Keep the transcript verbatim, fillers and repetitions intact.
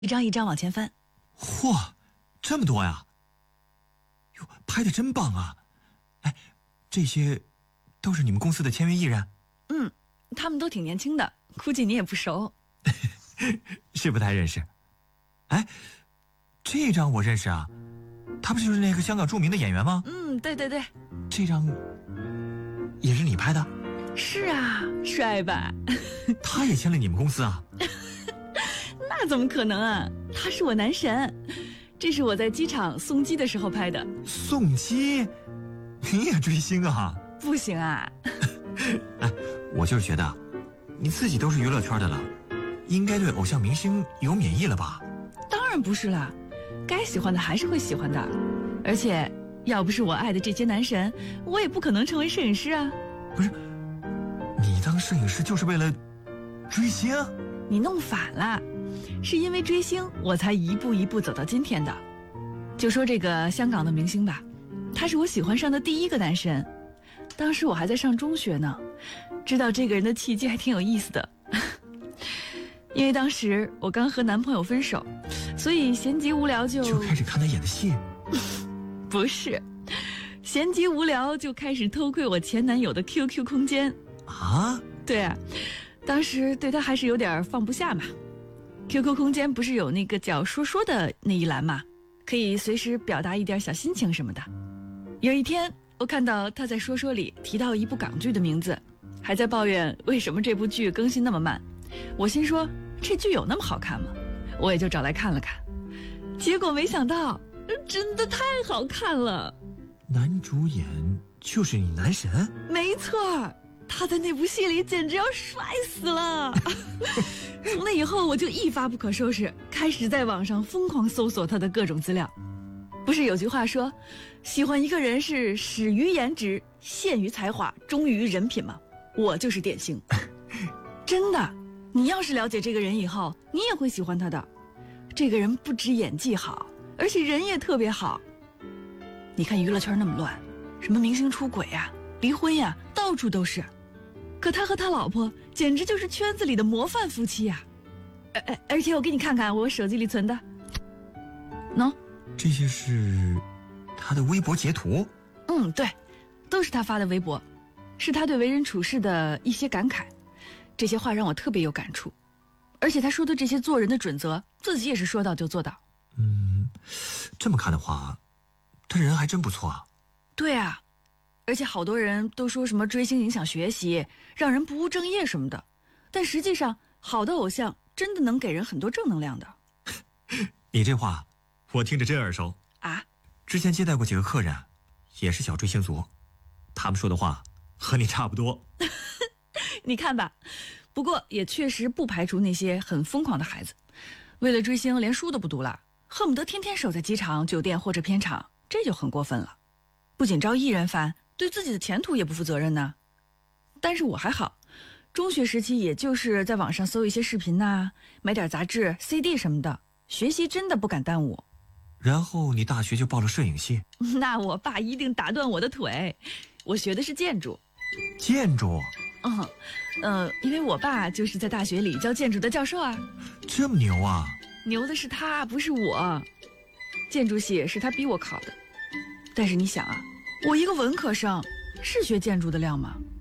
一张一张往前翻。 嚯，这么多呀！哟，拍的真棒啊！哎，这些都是你们公司的签约艺人？ 嗯，他们都挺年轻的，估计你也不熟。 是不太认识。哎，这张我认识啊，他不就是那个香港著名的演员吗？ 嗯，对对对。 这张也是你拍的？ 是啊，帅吧？ 他也签了你们公司啊？ 那怎么可能啊，他是我男神。这是我在机场送机的时候拍的。 送机？你也追星啊？ 不行啊。 哎，我就是觉得你自己都是娱乐圈的了，应该对偶像明星有免疫了吧？ 当然不是啦，该喜欢的还是会喜欢的。而且要不是我爱的这些男神，我也不可能成为摄影师啊。 不是，你当摄影师就是为了追星？ 你弄反了，是因为追星我才一步一步走到今天的。就说这个香港的明星吧，他是我喜欢上的第一个男神。当时我还在上中学呢，知道这个人的契机还挺有意思的。因为当时我刚和男朋友分手，所以闲极无聊就就开始看他演的戏。 不是，闲极无聊就开始偷窥我前男友的 Q Q 空间啊。 对啊，当时对他还是有点放不下嘛。Q Q 空间不是有那个叫说说的那一栏嘛，可以随时表达一点小心情什么的。有一天我看到他在说说里提到一部港剧的名字，还在抱怨为什么这部剧更新那么慢。我心说这剧有那么好看吗？我也就找来看了看，结果没想到真的太好看了。 男主演就是你男神？ 没错，他在那部戏里简直要帅死了。从那以后我就一发不可收拾，开始在网上疯狂搜索他的各种资料。不是有句话说，喜欢一个人是始于颜值，陷于才华，忠于人品吗？我就是典型。真的，你要是了解这个人以后，你也会喜欢他的。这个人不止演技好，而且人也特别好。你看娱乐圈那么乱，什么明星出轨呀、离婚呀，到处都是。可他和他老婆简直就是圈子里的模范夫妻呀、啊！而而且我给你看看我手机里存的，喏， 这些是他的微博截图？ 嗯，对，都是他发的微博，是他对为人处事的一些感慨。这些话让我特别有感触，而且他说的这些做人的准则，自己也是说到就做到。 嗯，这么看的话，他人还真不错啊。 对啊，而且好多人都说什么追星影响学习，让人不务正业什么的，但实际上好的偶像真的能给人很多正能量的。 你这话我听着真耳熟啊！ 之前接待过几个客人，也是小追星族，他们说的话和你差不多。 你看吧，不过也确实不排除那些很疯狂的孩子，为了追星连书都不读了，恨不得天天守在机场、酒店或者片场，这就很过分了。不仅招艺人烦，对自己的前途也不负责任呢。但是我还好，中学时期也就是在网上搜一些视频呐，买点杂志、C D 什么的，学习真的不敢耽误。 然后你大学就报了摄影系？ 那我爸一定打断我的腿。我学的是建筑。 建筑？ 嗯，呃，因为我爸就是在大学里教建筑的教授啊。 这么牛啊？ 牛的是他，不是我。建筑系是他逼我考的。但是你想啊，我一个文科生，是学建筑的料吗？